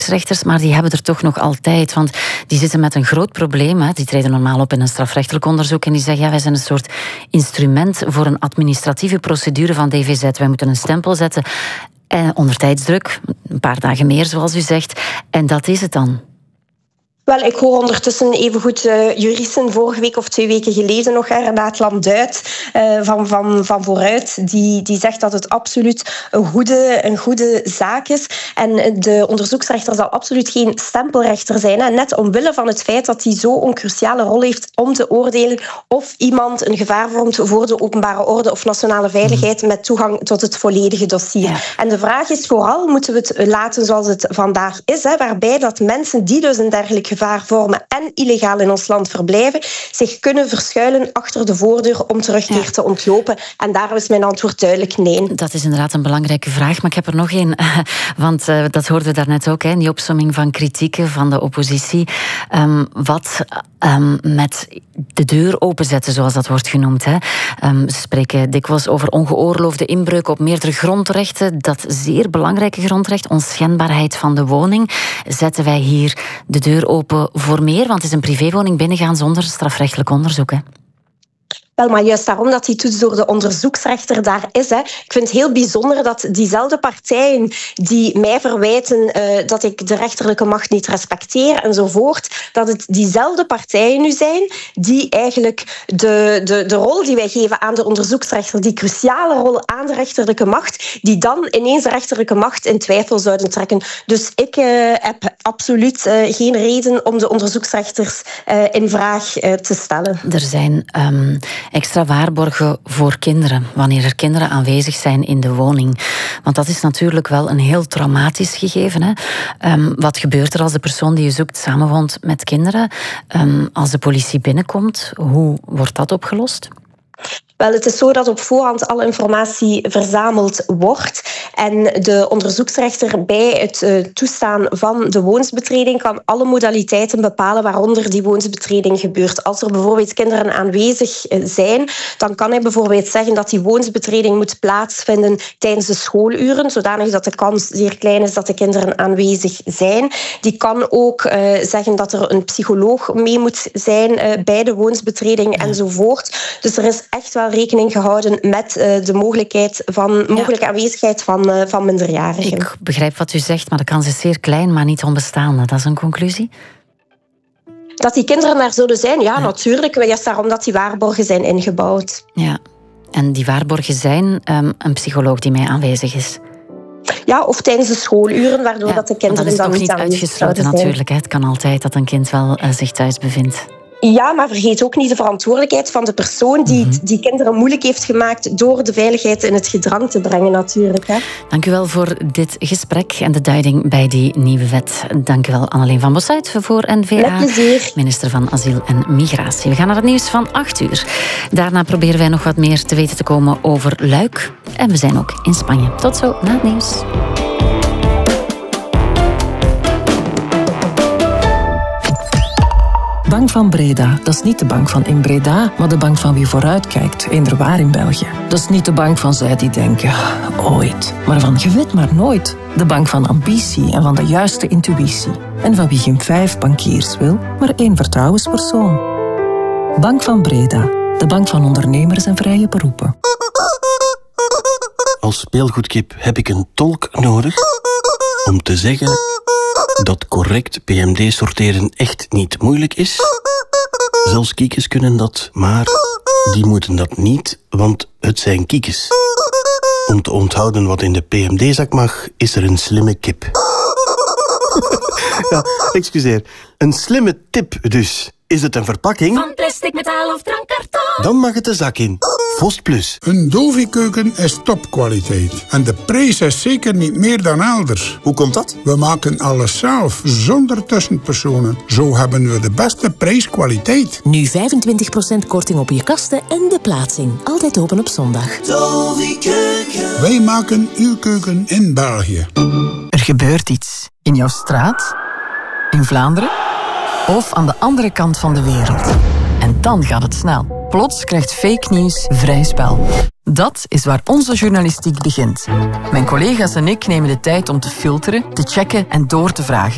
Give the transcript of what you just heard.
rechters, maar die hebben er toch nog altijd. Want die zitten met een groot probleem. Hè. Die treden normaal op in een strafrechtelijk onderzoek en die zeggen, ja, wij zijn een soort instrument voor een administratieve procedure van DVZ. Wij moeten een stempel zetten onder tijdsdruk, een paar dagen meer, zoals u zegt. En dat is het dan. Wel, ik hoor ondertussen evengoed juristen vorige week of 2 weken geleden nog, Renate Lamduit van Vooruit, die zegt dat het absoluut een goede zaak is. En de onderzoeksrechter zal absoluut geen stempelrechter zijn. Hè. Net omwille van het feit dat hij zo'n cruciale rol heeft om te oordelen of iemand een gevaar vormt voor de openbare orde of nationale veiligheid met toegang tot het volledige dossier. Ja. En de vraag is vooral, moeten we het laten zoals het vandaag is, hè, waarbij dat mensen die dus een dergelijk gevaar vormen en illegaal in ons land verblijven, zich kunnen verschuilen achter de voordeur om terugkeer te ontlopen. En daarom is mijn antwoord duidelijk nee. Dat is inderdaad een belangrijke vraag, maar ik heb er nog één. Want dat hoorden we daarnet ook, in die opsomming van kritieken van de oppositie. Wat met de deur openzetten, zoals dat wordt genoemd. Hè. Ze spreken dikwijls over ongeoorloofde inbreuk op meerdere grondrechten. Dat zeer belangrijke grondrecht, onschendbaarheid van de woning. Zetten wij hier de deur open voor meer? Want het is een privéwoning binnengaan zonder strafrechtelijk onderzoek. Hè. Wel, maar juist daarom dat die toets door de onderzoeksrechter daar is. Hè. Ik vind het heel bijzonder dat diezelfde partijen die mij verwijten dat ik de rechterlijke macht niet respecteer enzovoort, dat het diezelfde partijen nu zijn die eigenlijk de rol die wij geven aan de onderzoeksrechter, die cruciale rol aan de rechterlijke macht, die dan ineens de rechterlijke macht in twijfel zouden trekken. Dus ik heb absoluut geen reden om de onderzoeksrechters in vraag te stellen. Er zijn extra waarborgen voor kinderen, wanneer er kinderen aanwezig zijn in de woning. Want dat is natuurlijk wel een heel traumatisch gegeven. Hè? Wat gebeurt er als de persoon die je zoekt samenwoont met kinderen? Als de politie binnenkomt, hoe wordt dat opgelost? Wel, het is zo dat op voorhand alle informatie verzameld wordt en de onderzoeksrechter bij het toestaan van de woonsbetreding kan alle modaliteiten bepalen waaronder die woonsbetreding gebeurt. Als er bijvoorbeeld kinderen aanwezig zijn, dan kan hij bijvoorbeeld zeggen dat die woonsbetreding moet plaatsvinden tijdens de schooluren, zodanig dat de kans zeer klein is dat de kinderen aanwezig zijn. Die kan ook zeggen dat er een psycholoog mee moet zijn bij de woonsbetreding enzovoort. Dus er is echt wel rekening gehouden met de mogelijke aanwezigheid van minderjarigen. Ik begrijp wat u zegt, maar de kans is zeer klein, maar niet onbestaande. Dat is een conclusie? Dat die kinderen er zullen zijn, ja, natuurlijk. Juist daarom dat die waarborgen zijn ingebouwd. Ja, en die waarborgen zijn een psycholoog die mee aanwezig is. Ja, of tijdens de schooluren, waardoor dat de kinderen dan niet uitgesloten natuurlijk. Het kan altijd dat een kind wel zich thuis bevindt. Ja, maar vergeet ook niet de verantwoordelijkheid van de persoon die kinderen moeilijk heeft gemaakt door de veiligheid in het gedrang te brengen natuurlijk. Hè. Dank u wel voor dit gesprek en de duiding bij die nieuwe wet. Dank u wel Anneleen van Bossuyt voor N-VA, minister van Asiel en Migratie. We gaan naar het nieuws van 8:00. Daarna proberen wij nog wat meer te weten te komen over Luik. En we zijn ook in Spanje. Tot zo na het nieuws. Bank van Breda, dat is niet de bank van in Breda, maar de bank van wie vooruitkijkt, eender in België. Dat is niet de bank van zij die denken, ooit, maar van je weet maar nooit. De bank van ambitie en van de juiste intuïtie. En van wie geen 5 bankiers wil, maar 1 vertrouwenspersoon. Bank van Breda, de bank van ondernemers en vrije beroepen. Als speelgoedkip heb ik een tolk nodig om te zeggen dat correct PMD-sorteren echt niet moeilijk is. Zelfs kiekes kunnen dat, maar die moeten dat niet, want het zijn kiekes. Om te onthouden wat in de PMD-zak mag, is er een slimme kip. Ja, excuseer. Een slimme tip dus. Is het een verpakking? Van plastic, metaal of drankkarton? Dan mag het de zak in. Vost Plus. Een Dovi-keuken is topkwaliteit. En de prijs is zeker niet meer dan elders. Hoe komt dat? We maken alles zelf, zonder tussenpersonen. Zo hebben we de beste prijskwaliteit. Nu 25% korting op je kasten en de plaatsing. Altijd open op zondag. Dovi-keuken. Wij maken uw keuken in België. Er gebeurt iets. In jouw straat? In Vlaanderen? Of aan de andere kant van de wereld. En dan gaat het snel. Plots krijgt fake nieuws vrij spel. Dat is waar onze journalistiek begint. Mijn collega's en ik nemen de tijd om te filteren, te checken en door te vragen.